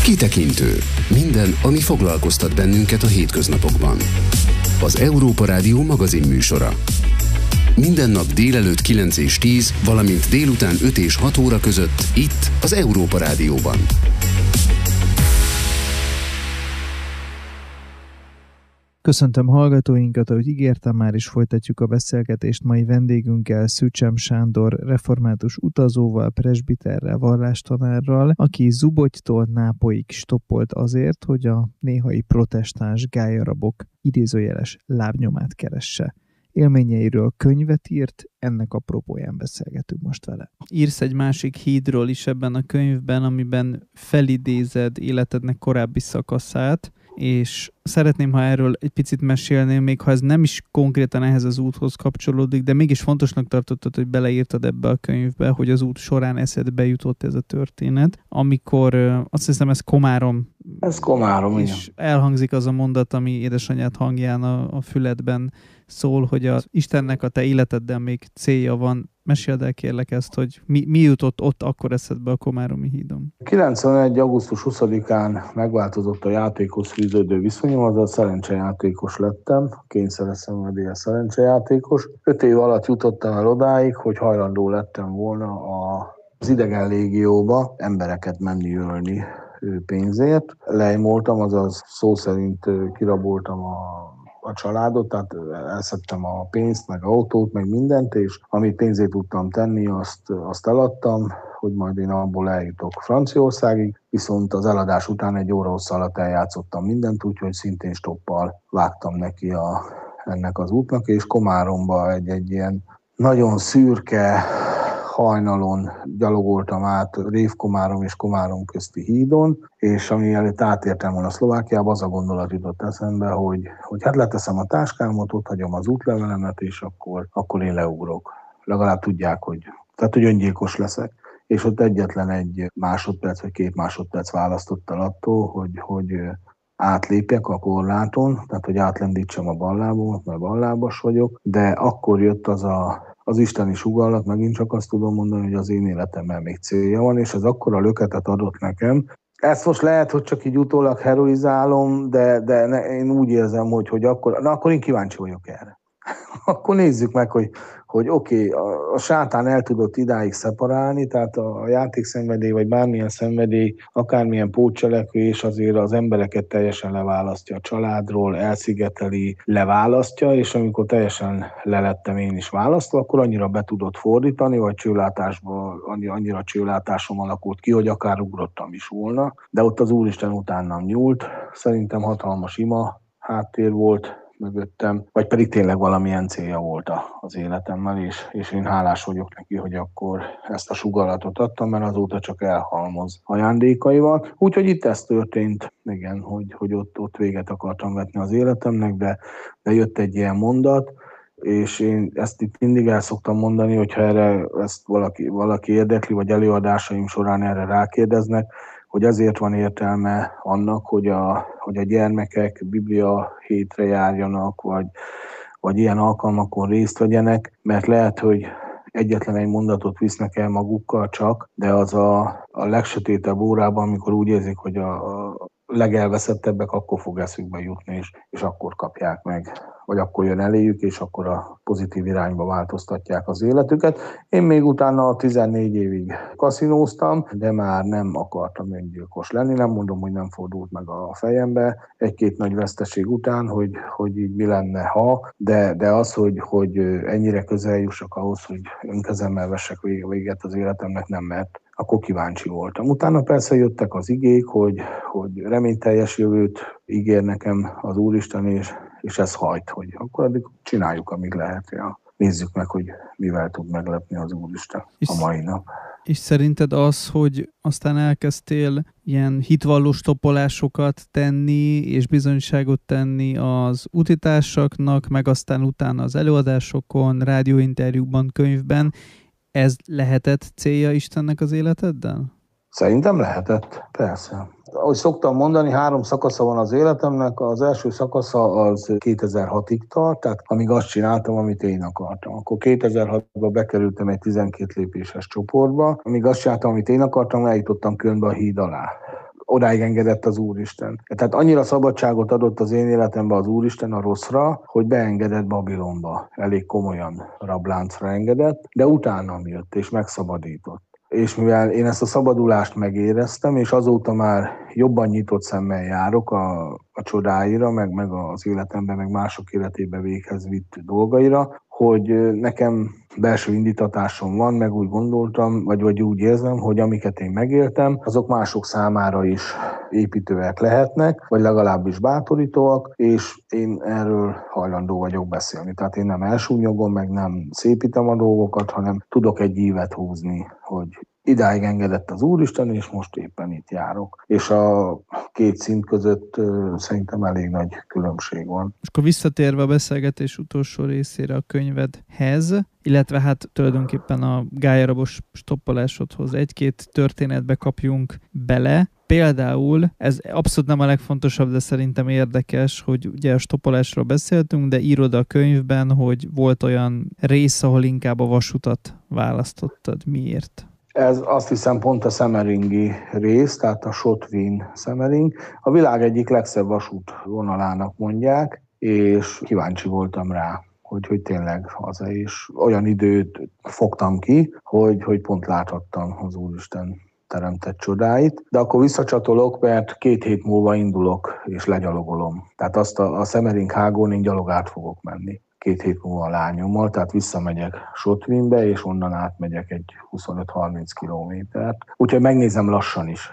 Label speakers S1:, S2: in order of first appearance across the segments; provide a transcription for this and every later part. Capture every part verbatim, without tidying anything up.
S1: Kitekintő. Minden, ami foglalkoztat bennünket a hétköznapokban. Az Európa Rádió magazin műsora. Minden nap délelőtt kilenc és tíz, valamint délután öt és hat óra között itt az Európa Rádióban.
S2: Köszöntöm hallgatóinkat, ahogy ígértem, már is folytatjuk a beszélgetést mai vendégünkkel, Szücsem Sándor református utazóval, presbiterrel, vallástanárral, aki Zubotytól Nápolyig stoppolt azért, hogy a néhai protestáns gályarabok idézőjeles lábnyomát keresse. Élményeiről könyvet írt, ennek apropóján beszélgetünk most vele. Írsz egy másik hídról is ebben a könyvben, amiben felidézed életednek korábbi szakaszát, és szeretném, ha erről egy picit mesélnél, még ha ez nem is konkrétan ehhez az úthoz kapcsolódik, de mégis fontosnak tartottad, hogy beleírtad ebbe a könyvbe, hogy az út során eszedbe jutott ez a történet, amikor azt hiszem ez Komárom.
S3: Ez Komárom,
S2: és igen. Elhangzik az a mondat, ami édesanyád hangján a, a füledben szól, hogy az Istennek a te életeddel még célja van. Meséld el kérlek ezt, hogy mi, mi jutott ott akkor eszedbe a Komáromi hídon.
S3: kilencvenegy. augusztus huszadikán megváltozott a játékos fűződő viszonyom, azaz szerencsejátékos lettem, kényszeres szenvedélyes szerencsejátékos. Öt év alatt jutottam el odáig, hogy hajlandó lettem volna az idegen légióba embereket menni ölni pénzért. Lejmoltam, azaz szó szerint kiraboltam a a családot, tehát elszedtem a pénzt, meg autót, meg mindent, és amit pénzét tudtam tenni, azt, azt eladtam, hogy majd én abból eljutok Franciaországig, viszont az eladás után egy óra hossz alatt eljátszottam mindent, úgyhogy szintén stoppal vágtam neki a, ennek az útnak, és Komáromba egy, egy ilyen nagyon szürke hajnalon gyalogoltam át Révkomárom és Komárom közti hídon, és ami előtt átértem volna Szlovákiába, az a gondolat jutott eszembe, hogy, hogy hát leteszem a táskámat, ott hagyom az útlevelemet, és akkor, akkor én leugrok. Legalább tudják, hogy, tehát, hogy öngyilkos leszek. És ott egyetlen egy másodperc, vagy két másodperc választott el attól, hogy, hogy átlépjek a korláton, tehát hogy átlendítsem a ballábomat, mert ballábas vagyok, de akkor jött az a az isteni sugallat, megint csak azt tudom mondani, hogy az én életemben még célja van, és ez akkora löketet adott nekem. Ezt most lehet, hogy csak így utólag heroizálom, de, de ne, én úgy érzem, hogy, hogy akkor, na akkor én kíváncsi vagyok erre. Akkor nézzük meg, hogy, hogy oké, okay, a, a sátán el tudott idáig szeparálni, tehát a, a játékszenvedély, vagy bármilyen szenvedély, akármilyen pótcselekvés azért az embereket teljesen leválasztja a családról, elszigeteli, leválasztja, és amikor teljesen lelettem én is választva, akkor annyira be tudott fordítani, vagy csőlátásba, annyira csőlátásom alakult ki, hogy akár ugrottam is volna, de ott az Úristen utánam nyúlt, szerintem hatalmas ima háttér volt mögöttem, vagy pedig tényleg valamilyen célja volt az életemmel, és, és én hálás vagyok neki, hogy akkor ezt a sugallatot adtam, mert azóta csak elhalmoz ajándékaival. Úgyhogy itt ez történt, igen, hogy, hogy ott, ott véget akartam vetni az életemnek, de, de jött egy ilyen mondat, és én ezt itt mindig el szoktam mondani, hogyha erre ezt valaki, valaki érdekli, vagy előadásaim során erre rákérdeznek, hogy ezért van értelme annak, hogy a, hogy a gyermekek Biblia hétre járjanak, vagy, vagy ilyen alkalmakon részt vegyenek, mert lehet, hogy egyetlen egy mondatot visznek el magukkal csak, de az a, a legsötétebb órában, amikor úgy érzik, hogy a, a legelveszettebbek, akkor fog eszükbe jutni, és, és akkor kapják meg, vagy akkor jön eléjük, és akkor a pozitív irányba változtatják az életüket. Én még utána tizennégy évig kaszinóztam, de már nem akartam öngyilkos lenni, nem mondom, hogy nem fordult meg a fejembe egy-két nagy veszteség után, hogy, hogy így mi lenne, ha, de, de az, hogy, hogy ennyire közel jussak ahhoz, hogy önkezemmel vessek véget az életemnek, nem, mert akkor kíváncsi voltam. Utána persze jöttek az igék, hogy, hogy reményteljes jövőt ígér nekem az Úristen, és, és ez hajt, hogy akkor addig csináljuk, amíg lehet. Ja. Nézzük meg, hogy mivel tud meglepni az Úristen a mai nap.
S2: És szerinted az, hogy aztán elkezdtél ilyen hitvalló stoppolásokat tenni, és bizonyságot tenni az utitársaknak, meg aztán utána az előadásokon, rádióinterjúkban, könyvben, ez lehetett célja Istennek az életeddel?
S3: Szerintem lehetett, persze. Ahogy szoktam mondani, három szakasza van az életemnek. Az első szakasza az kétezer-hatig tart, tehát amíg azt csináltam, amit én akartam. Akkor kétezer-hatban bekerültem egy tizenkét lépéses csoportba. Amíg azt csináltam, amit én akartam, eljutottam Kölnbe a híd alá. odáig engedett az Úristen. Tehát annyira szabadságot adott az én életembe az Úristen a rosszra, hogy beengedett Babilonba. Elég komolyan rabláncra engedett, de utána jött és megszabadított. És mivel én ezt a szabadulást megéreztem, és azóta már jobban nyitott szemmel járok a, a csodáira, meg, meg az életemben, meg mások életébe véghez vitt dolgaira, hogy nekem belső indítatásom van, meg úgy gondoltam, vagy, vagy úgy érzem, hogy amiket én megéltem, azok mások számára is építőek lehetnek, vagy legalábbis bátorítóak, és én erről hajlandó vagyok beszélni. Tehát én nem elsúnyogom, meg nem szépítem a dolgokat, hanem tudok egy ívet húzni, hogy idáig engedett az Úristen, és most éppen itt járok. És a két szint között uh, szerintem elég nagy különbség van.
S2: És akkor visszatérve a beszélgetés utolsó részére a könyvedhez, illetve hát tulajdonképpen a gályarabos stoppolásodhoz egy-két történetbe kapjunk bele. Például, ez abszolút nem a legfontosabb, de szerintem érdekes, hogy ugye a stoppolásról beszéltünk, de írod a könyvben, hogy volt olyan rész, ahol inkább a vasutat választottad. Miért?
S3: Ez azt hiszem pont a Semmeringi rész, tehát a Schotwin-Semmering. A világ egyik legszebb vasútvonalának mondják, és kíváncsi voltam rá, hogy, hogy tényleg haza is. Olyan időt fogtam ki, hogy, hogy pont láthattam az Úristen teremtett csodáit. De akkor visszacsatolok, mert két hét múlva indulok és legyalogolom. Tehát azt a, a Semmering hágón én gyalog át fogok menni. Két hét múlva a lányommal, tehát visszamegyek Schotwinbe, és onnan átmegyek egy huszonöt-harminc kilométert. Úgyhogy megnézem lassan is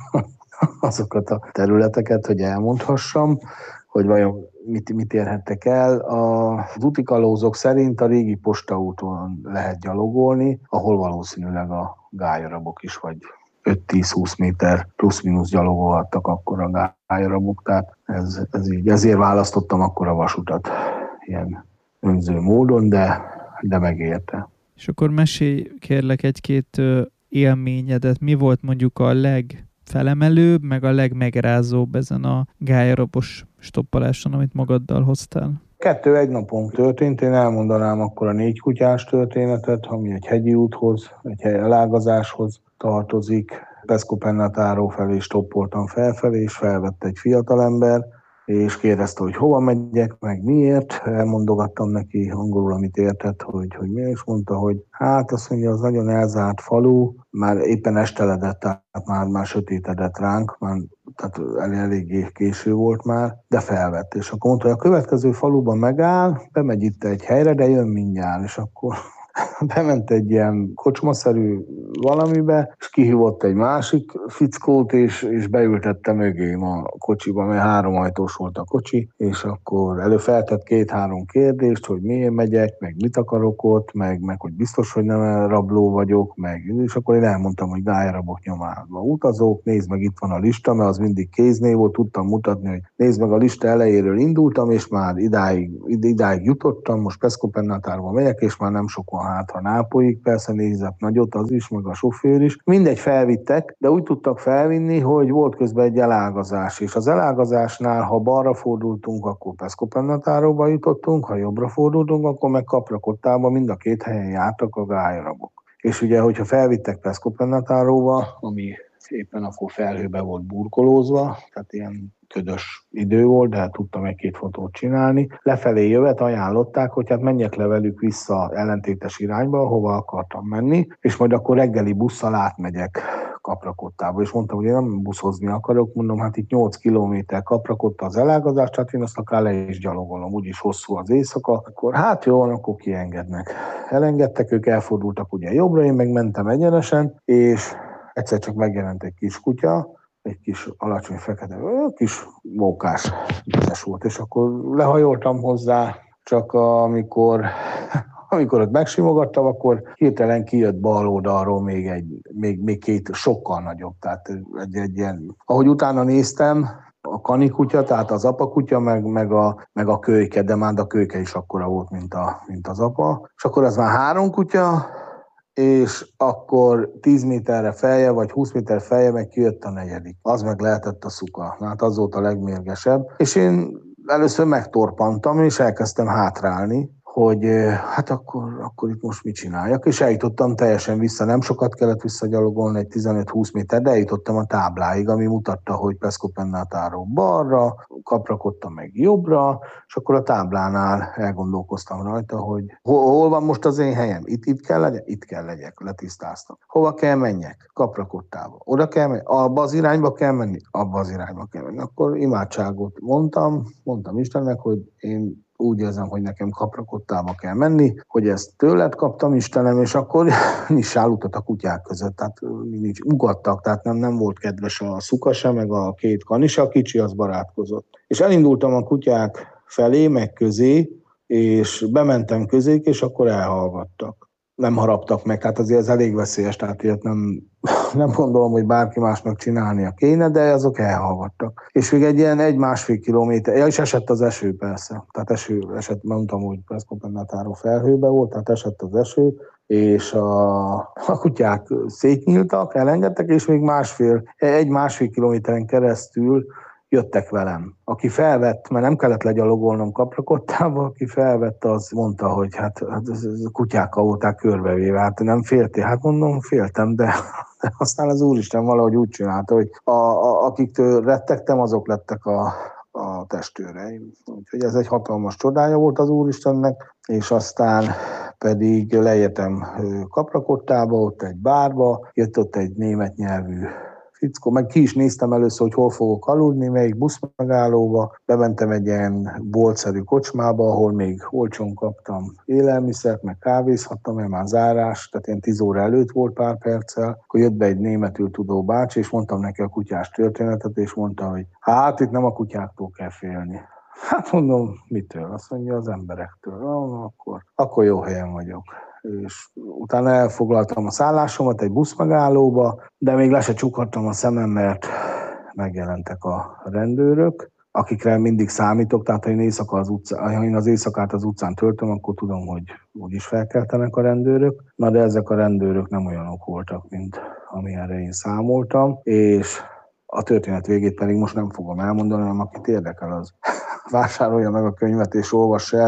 S3: azokat a területeket, hogy elmondhassam, hogy vajon mit, mit érhettek el. Az útikalózok szerint a régi postaúton lehet gyalogolni, ahol valószínűleg a gályarabok is, vagy öt-tíz-húsz méter plusz-minusz gyalogolhattak akkor a gályarabok, tehát ez, ez így. Ezért választottam akkor a vasutat ilyen önző módon, de, de megérte.
S2: És akkor mesélj kérlek egy-két élményedet. Mi volt mondjuk a legfelemelőbb, meg a legmegrázóbb ezen a gályarabos stoppaláson, amit magaddal hoztál?
S3: Kettő egy napon történt, én elmondanám akkor a négy kutyás történetet, ami egy hegyi úthoz, egy elágazáshoz tartozik. Pescopennatáról felé stoppoltam felfelé, és felvett egy fiatalember, és kérdezte, hogy hova megyek, meg miért. Elmondogattam neki angolul, amit értett, hogy, hogy miért, és mondta, hogy hát azt mondja, az nagyon elzárt falu, már éppen esteledett, tehát már, már sötétedett ránk, már, tehát el, eléggé késő volt már, de felvett. És akkor mondta, hogy a következő faluban megáll, bemegy itt egy helyre, de jön mindjárt, és akkor bement egy ilyen kocsmaszerű valamibe, és kihívott egy másik fickót, és, és beültette mögém a kocsiba, mert háromajtós volt a kocsi, és akkor előfeltett két-három kérdést, hogy miért megyek, meg mit akarok ott, meg, meg hogy biztos, hogy nem rabló vagyok, meg, és akkor én elmondtam, hogy gályarabok nyomába utazók, nézd meg, itt van a lista, mert az mindig kéznél volt, tudtam mutatni, hogy nézd meg, a lista elejéről indultam, és már idáig, idáig jutottam, most Pescopennatárba megyek, és már nem sok van hátra Nápolyig, persze nézett nagyot az is, meg a sofőr is. Mindegy, felvittek, de úgy tudtak felvinni, hogy volt közben egy elágazás, és az elágazásnál, ha balra fordultunk, akkor Pescopennatáróba jutottunk, ha jobbra fordultunk, akkor meg Capracottában mind a két helyen jártak a gályarabok. És ugye, hogyha felvittek Pescopennatáróba, ami éppen akkor felhőbe volt burkolózva, tehát ilyen ködös idő volt, de hát tudtam egy-két fotót csinálni. Lefelé jövet ajánlották, hogy hát menjek le velük vissza ellentétes irányba, ahova akartam menni, és majd akkor reggeli busszal átmegyek Capracottába. És mondtam, hogy én nem buszozni akarok, mondom, hát itt nyolc kilométer Capracotta az elágazás, tehát én azt akár le is gyalogolom, úgyis hosszú az éjszaka. Akkor hát jó, akkor kiengednek. Elengedtek, ők elfordultak ugye jobbra, én meg mentem egyenesen, és egyszer csak megjelent egy kis kutya, egy kis alacsony fekete, kis mókás vizes volt, és akkor lehajoltam hozzá, csak amikor, amikor ott megsimogattam, akkor hirtelen kijött bal oldalról még, egy, még, még két sokkal nagyobb, tehát egy, egy ilyen, ahogy utána néztem, a kanikutya, tehát az apakutya, meg, meg, a, meg a kölyke, de már a kölyke is akkora volt, mint, a, mint az apa, és akkor az már három kutya, és akkor tíz méterre felje, vagy húsz méter felje meg kijött a negyedik. Az meg lehetett a szuka. Hát az volt a legmérgesebb. És én először megtorpantam, és elkezdtem hátrálni, hogy hát akkor, akkor itt most mit csináljak, és eljutottam teljesen vissza, nem sokat kellett visszagyalogolni, egy tizenöt-húsz méter, de eljutottam a tábláig, ami mutatta, hogy Pesco Pennataro balra, kaprakodtam meg jobbra, és akkor a táblánál elgondolkoztam rajta, hogy hol, hol van most az én helyem, itt, itt kell legyek, itt kell legyek, letisztáztam. Hova kell menjek? Kaprakodtába. Oda kell menni? Abba az irányba kell menni? Abba az irányba kell menni. Akkor imádságot mondtam, mondtam Istennek, hogy én úgy érzem, hogy nekem Kaprakodtába kell menni, hogy ezt tőled kaptam, Istenem, és akkor nyissál utat a kutyák között. Tehát mindig ugattak, tehát nem, nem volt kedves a szuka se, meg a két kanisa, a kicsi az barátkozott. És elindultam a kutyák felé, meg közé, és bementem közék, és akkor elhallgattak. Nem haraptak meg, hát azért ez elég veszélyes, tehát ilyet nem, nem gondolom, hogy bárki másnak csinálnia kéne, de azok elhallgattak. És még egy ilyen egy-másfél kilométer, ja, és esett az eső persze, tehát eső, esett, mondtam, hogy Pesco Pennataro felhőbe volt, tehát esett az eső, és a, a kutyák szétnyíltak, elengedtek, és még másfél, egy-másfél kilométeren keresztül jöttek velem. Aki felvett, mert nem kellett legyalogolnom Kaprakodtába, aki felvett, az mondta, hogy hát, hát ez, ez a kutyákkal volták körbevéve, hát nem féltél? Hát mondom, féltem, de aztán az Úristen valahogy úgy csinálta, hogy a, a, akiktől rettegtem, azok lettek a, a testőreim. Úgyhogy ez egy hatalmas csodája volt az Úristennek, és aztán pedig leértem Kaprakodtába, ott egy bárba, jött ott egy német nyelvű fickó, meg ki is néztem először, hogy hol fogok aludni, melyik buszmegállóba, bementem egy ilyen boltszerű kocsmába, ahol még olcsón kaptam élelmiszert, meg kávézhattam, mert már zárás, tehát ilyen tíz óra előtt volt pár perccel, akkor jött be egy németül tudó bácsi, és mondtam neki a kutyás történetet, és mondta, hogy hát itt nem a kutyáktól kell félni. Hát mondom, mitől? Azt mondja, az emberektől. Na, akkor, akkor jó helyen vagyok. És utána elfoglaltam a szállásomat egy buszmegállóba, de még le se csukhattam a szemem, mert megjelentek a rendőrök, akikre mindig számítok, tehát ha én, éjszaka az utca, ha én az éjszakát az utcán töltöm, akkor tudom, hogy úgyis felkeltenek a rendőrök. Na de ezek a rendőrök nem olyanok voltak, mint amilyenre én számoltam, és a történet végét pedig most nem fogom elmondani, hanem akit érdekel, az vásárolja meg a könyvet és olvassa el.